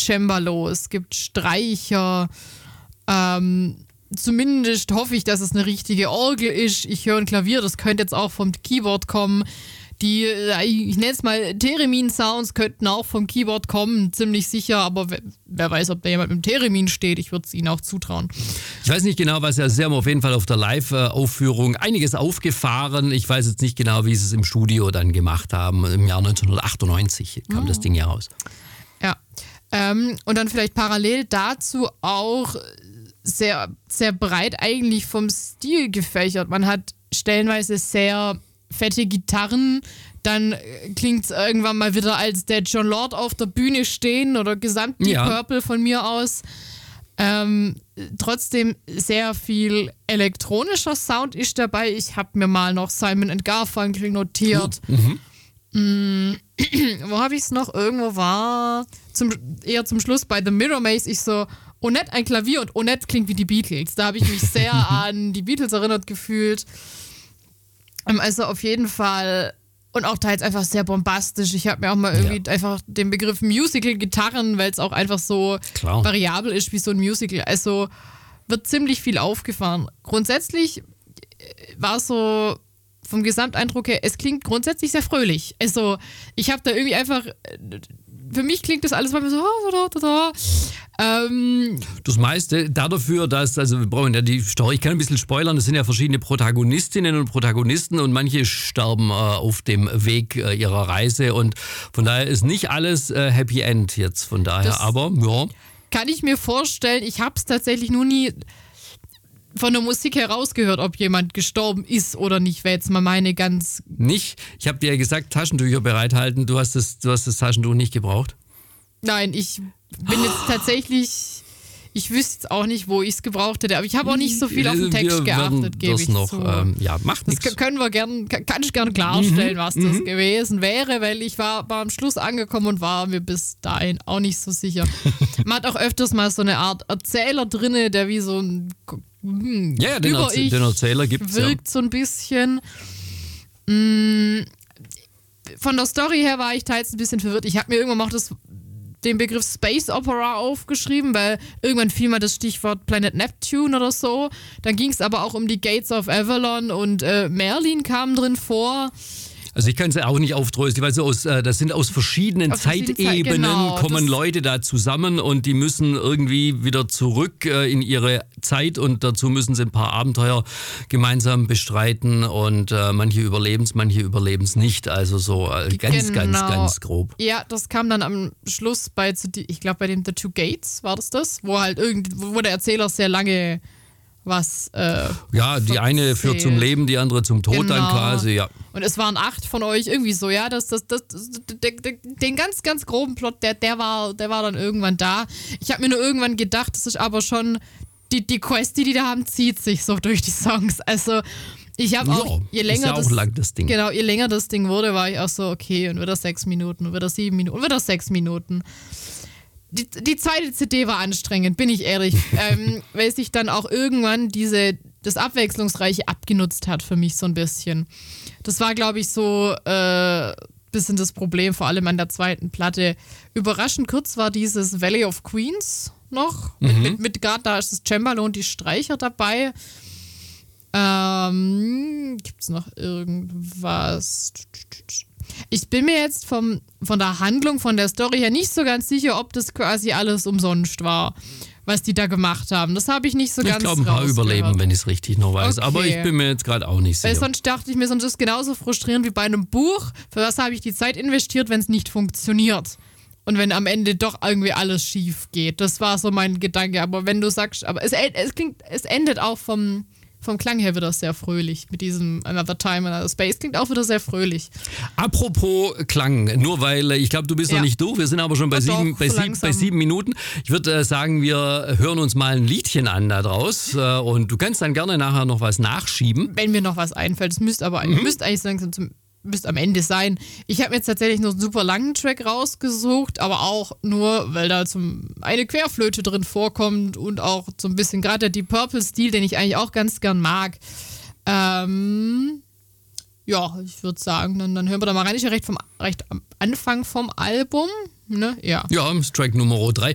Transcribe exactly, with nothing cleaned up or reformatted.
Cembalo, es gibt Streicher. Ähm, zumindest hoffe ich, dass es eine richtige Orgel ist. Ich höre ein Klavier, das könnte jetzt auch vom Keyboard kommen. Die, ich nenne es mal Theremin-Sounds, könnten auch vom Keyboard kommen, ziemlich sicher, aber wer weiß, ob da jemand mit dem Theremin steht, ich würde es ihnen auch zutrauen. Ich weiß nicht genau, was er Sie haben auf jeden Fall auf der Live-Aufführung einiges aufgefahren. Ich weiß jetzt nicht genau, wie sie es im Studio dann gemacht haben. Im Jahr neunzehnhundertachtundneunzig kam mhm. das Ding ja raus. Ja, ähm, und dann vielleicht parallel dazu auch sehr, sehr breit eigentlich vom Stil gefächert. Man hat stellenweise sehr fette Gitarren, dann klingt es irgendwann mal wieder, als der Jon Lord auf der Bühne stehen oder gesamt Deep ja. Purple von mir aus. Ähm, trotzdem sehr viel elektronischer Sound ist dabei. Ich habe mir mal noch Simon and Garfunkel notiert. Mhm. Mhm. Wo habe ich es noch? Irgendwo war zum, eher zum Schluss bei The Mirror Maze. Ich so, oh nett, ein Klavier und oh nett klingt wie die Beatles. Da habe ich mich sehr an die Beatles erinnert gefühlt. Also auf jeden Fall und auch teils einfach sehr bombastisch. Ich habe mir auch mal irgendwie ja. einfach den Begriff Musical-Gitarren, weil es auch einfach so Klar. variabel ist wie so ein Musical. Also wird ziemlich viel aufgefahren. Grundsätzlich war es so vom Gesamteindruck her, es klingt grundsätzlich sehr fröhlich. Also ich habe da irgendwie einfach, für mich klingt das alles mal so, da, da, da. Ähm, das meiste dafür, dass, also wir brauchen ja die Story, ich kann ein bisschen spoilern, es sind ja verschiedene Protagonistinnen und Protagonisten und manche sterben äh, auf dem Weg äh, ihrer Reise und von daher ist nicht alles äh, Happy End jetzt, von daher, aber ja. Kann ich mir vorstellen, ich habe es tatsächlich nur nie von der Musik herausgehört, ob jemand gestorben ist oder nicht, wäre jetzt mal meine ganz... Nicht? Ich habe dir ja gesagt, Taschentücher bereithalten, du hast das, du hast das Taschentuch nicht gebraucht? Nein, ich bin jetzt tatsächlich... Ich wüsste jetzt auch nicht, wo ich es gebraucht hätte, aber ich habe auch nicht so viel auf den Text wir geachtet, gebe ich noch, zu. Ähm, ja, macht nichts. Das können wir gern, kann ich gerne klarstellen, mhm, was das mhm. gewesen wäre, weil ich war, war am Schluss angekommen und war mir bis dahin auch nicht so sicher. Man hat auch öfters mal so eine Art Erzähler drinne, der wie so ein hm, ja, ja, den, Erz- den Erzähler gibt's wirkt ja. so ein bisschen. Hm, von der Story her war ich teils ein bisschen verwirrt. Ich habe mir irgendwann mal auch das den Begriff Space Opera aufgeschrieben, weil irgendwann fiel mal das Stichwort Planet Neptune oder so. Dann ging es aber auch um die Gates of Avalon und äh, Merlin kam drin vor. Also ich kann es ja auch nicht aufdröseln, weil so aus, äh, das sind aus verschiedenen aus Zeitebenen Zeit, genau, kommen Leute da zusammen und die müssen irgendwie wieder zurück äh, in ihre Zeit und dazu müssen sie ein paar Abenteuer gemeinsam bestreiten und äh, manche überleben es, manche überleben es nicht. Also so äh, ganz, genau. ganz, ganz grob. Ja, das kam dann am Schluss bei, ich glaube bei den The Two Gates war das das, wo halt irgend, wo der Erzähler sehr lange was äh, ja, die eine führt zum Leben, die andere zum Tod genau. dann quasi, ja. Und es waren acht von euch, irgendwie so, ja, das, das, das, das der, der, den ganz, ganz groben Plot, der, der, war, der war dann irgendwann da. Ich habe mir nur irgendwann gedacht, das ist aber schon, die, die Quest, die die da haben, zieht sich so durch die Songs. Also ich habe auch, ja, je länger ist ja auch das, lang, das Ding. Genau, je länger das Ding wurde, war ich auch so, okay, und wieder sechs Minuten, und wieder sieben Minuten, und wieder sechs Minuten. Die, die zweite C D war anstrengend, bin ich ehrlich, ähm, weil sich dann auch irgendwann diese, das Abwechslungsreiche abgenutzt hat für mich so ein bisschen. Das war, glaube ich, so ein äh, bisschen das Problem, vor allem an der zweiten Platte. Überraschend kurz war dieses Valley of Queens noch, mhm. mit, mit, mit gerade da ist das Cembalo und die Streicher dabei. Ähm, gibt's noch irgendwas? Ich bin mir jetzt vom, von der Handlung, von der Story her nicht so ganz sicher, ob das quasi alles umsonst war, was die da gemacht haben. Das habe ich nicht so ich ganz glaube, ein paar überleben, wenn ich es richtig noch weiß. Okay. Aber ich bin mir jetzt gerade auch nicht sicher. Weil sonst dachte ich mir, sonst ist es genauso frustrierend wie bei einem Buch. Für was habe ich die Zeit investiert, wenn es nicht funktioniert? Und wenn am Ende doch irgendwie alles schief geht. Das war so mein Gedanke. Aber wenn du sagst, aber es, es klingt, es endet auch vom... Vom Klang her wieder sehr fröhlich mit diesem Another Time, Another Space. Klingt auch wieder sehr fröhlich. Apropos Klang, nur weil ich glaube, du bist ja. noch nicht durch. Wir sind aber schon bei, sieben, doch, bei, so sieben, bei sieben Minuten. Ich würde äh, sagen, wir hören uns mal ein Liedchen an da draus. Äh, und du kannst dann gerne nachher noch was nachschieben. Wenn mir noch was einfällt. Es müsste aber mhm. müsste eigentlich langsam zum müsste am Ende sein. Ich habe mir jetzt tatsächlich nur einen super langen Track rausgesucht, aber auch nur, weil da zum eine Querflöte drin vorkommt und auch so ein bisschen gerade der Deep Purple-Stil, den ich eigentlich auch ganz gern mag. Ähm, ja, ich würde sagen, dann, dann hören wir da mal rein. Ich ja recht, vom, recht am Anfang vom Album. Ne? Ja. Ja, Track Nummer drei.